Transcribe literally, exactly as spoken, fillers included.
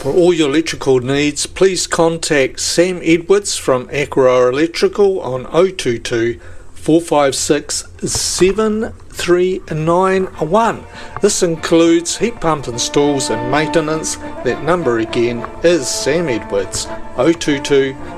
For all your electrical needs, please contact Sam Edwards from Aqua Electrical on oh two two, four five six, seven three nine one. This includes heat pump installs and maintenance. That number again is Sam Edwards, oh two two,